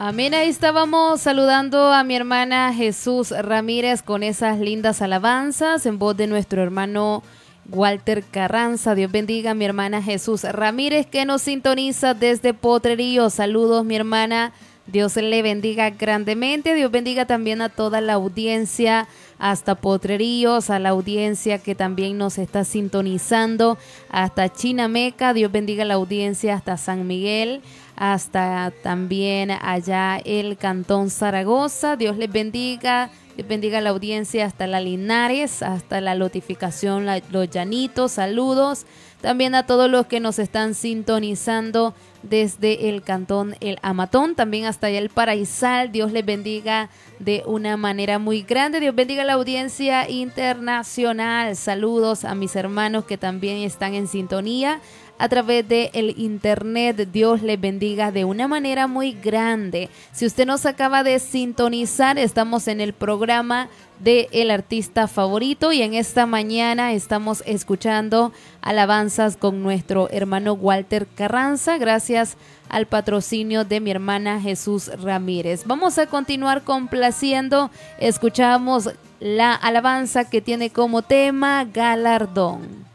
Amén, ahí estábamos saludando a mi hermana Jesús Ramírez con esas lindas alabanzas en voz de nuestro hermano Walter Carranza. Dios bendiga a mi hermana Jesús Ramírez que nos sintoniza desde Potrerío. Saludos mi hermana, Dios le bendiga grandemente. Dios bendiga también a toda la audiencia hasta Potreríos, a la audiencia que también nos está sintonizando hasta Chinameca. Dios bendiga a la audiencia hasta San Miguel, hasta también allá el Cantón Zaragoza. Dios les bendiga. Dios bendiga a la audiencia hasta la Linares, hasta la Lotificación, Los Llanitos. Saludos también a todos los que nos están sintonizando desde el Cantón El Amatón, también hasta allá el Paraísal. Dios les bendiga de una manera muy grande. Dios bendiga a la audiencia internacional. Saludos a mis hermanos que también están en sintonía a través del internet. Dios les bendiga de una manera muy grande. Si usted nos acaba de sintonizar, estamos en el programa de El Artista Favorito y en esta mañana estamos escuchando alabanzas con nuestro hermano Walter Carranza, gracias al patrocinio de mi hermana Jesús Ramírez. Vamos a continuar complaciendo. Escuchamos la alabanza que tiene como tema Galardón.